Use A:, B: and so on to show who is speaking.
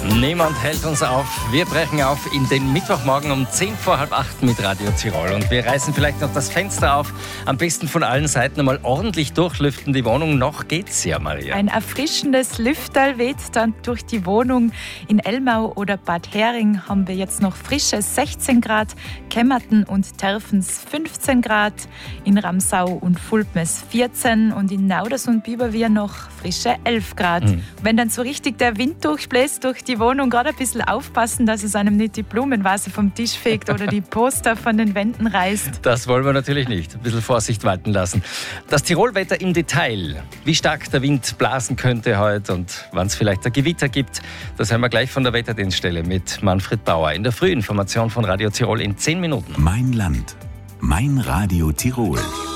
A: Niemand hält uns auf. Wir brechen auf in den Mittwochmorgen um 7:45 mit Radio Tirol. Und wir reißen vielleicht noch das Fenster auf. Am besten von allen Seiten einmal ordentlich durchlüften die Wohnung. Noch geht's ja, Maria.
B: Ein erfrischendes Lüfterl weht dann durch die Wohnung. In Elmau oder Bad Hering haben wir jetzt noch frische 16 Grad, Kemmerten und Terfens 15 Grad, in Ramsau und Fulpmes 14 und in Nauders und Biberwier noch frische 11 Grad. Wenn dann so richtig der Wind durchbläst durch die Wohnung, gerade ein bisschen aufpassen, dass es einem nicht die Blumenvase vom Tisch fegt oder die Poster von den Wänden reißt.
A: Das wollen wir natürlich nicht. Ein bisschen Vorsicht walten lassen. Das Tirolwetter im Detail. Wie stark der Wind blasen könnte heute und wann es vielleicht ein Gewitter gibt, das hören wir gleich von der Wetterdienststelle mit Manfred Bauer in der Frühinformation von Radio Tirol in 10 Minuten.
C: Mein Land. Mein Radio Tirol.